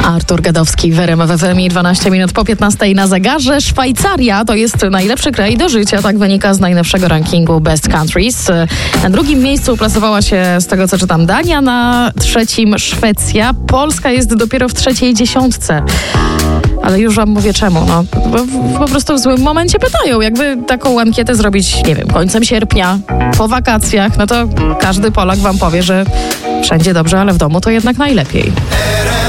Artur Gadowski w RMF FM, 12 minut po 15 na zegarze. Szwajcaria to jest najlepszy kraj do życia, tak wynika z najnowszego rankingu Best Countries. Na drugim miejscu uplasowała się, z tego co czytam, Dania, na trzecim Szwecja. Polska jest dopiero w trzeciej dziesiątce. Ale już wam mówię czemu. No, po prostu w złym momencie pytają. Jakby taką ankietę zrobić, nie wiem, końcem sierpnia, po wakacjach, no to każdy Polak wam powie, że wszędzie dobrze, ale w domu to jednak najlepiej.